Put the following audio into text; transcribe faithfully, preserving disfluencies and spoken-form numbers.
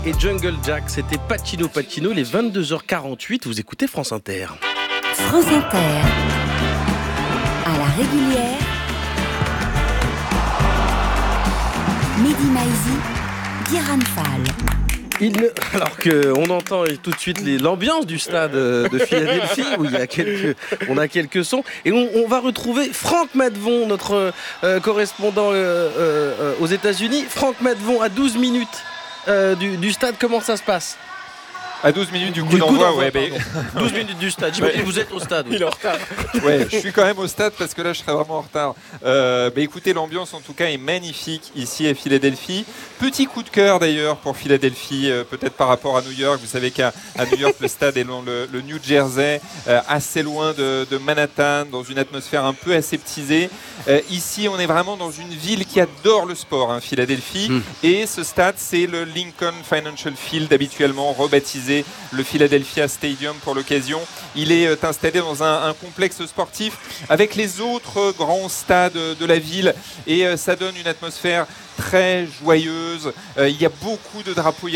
Et Jungle Jack, c'était Pacino Pacino, les vingt-deux heures quarante-huit, vous écoutez France Inter. France Inter, à la régulière, Mehdi Maizi, Guérin Fall. Il ne... Alors qu'on entend tout de suite les... l'ambiance du stade de Philadelphie, où il y a quelques... on a quelques sons, et on, on va retrouver Franck Maddevon, notre euh, correspondant euh, euh, aux États-Unis. Franck Maddevon, à douze minutes euh, du, du stade, comment ça se passe ? À douze minutes du coup du d'envoi, coup ouais, mais... douze minutes du stade, j'imagine que vous êtes au stade. Oui. Il est en retard. Ouais, je suis quand même au stade parce que là je serais vraiment en retard. Euh, bah, écoutez, l'ambiance en tout cas est magnifique ici à Philadelphie. Petit coup de cœur d'ailleurs pour Philadelphie, euh, peut-être par rapport à New York. Vous savez qu'à à New York, le stade est dans le, le New Jersey, euh, assez loin de, de Manhattan, dans une atmosphère un peu aseptisée. Euh, ici, on est vraiment dans une ville qui adore le sport, hein, Philadelphie. Mm. Et ce stade, c'est le Lincoln Financial Field, habituellement rebaptisé le Philadelphia Stadium pour l'occasion. Il est euh, installé dans un, un complexe sportif avec les autres euh, grands stades de la ville et euh, ça donne une atmosphère très joyeuse. Euh, il y a beaucoup de drapeaux.